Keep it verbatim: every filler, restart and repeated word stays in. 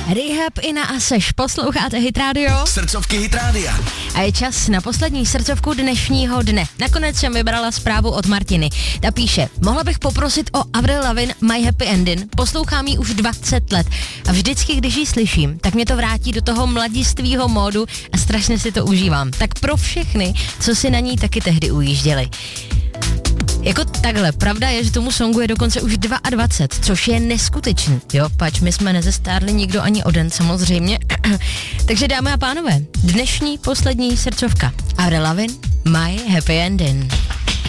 Rehab, Ina a Seš, posloucháte Hit Radio. Srdcovky Hit Rádia. A je čas na poslední srdcovku dnešního dne. Nakonec jsem vybrala zprávu od Martiny. Ta píše, mohla bych poprosit o Avril Lavigne My Happy Ending. Poslouchám ji už dvacet let a vždycky, když ji slyším, tak mě to vrátí do toho mladistvýho módu a strašně si to užívám. Tak pro všechny, co si na ní taky tehdy ujížděli. Jako takhle, pravda je, že tomu songu je dokonce už dvacet dva, což je neskutečný, jo, pač my jsme nezestárli nikdo ani o den samozřejmě. Takže dámy a pánové, dnešní poslední srdcovka. Avril Lavigne, My Happy Ending.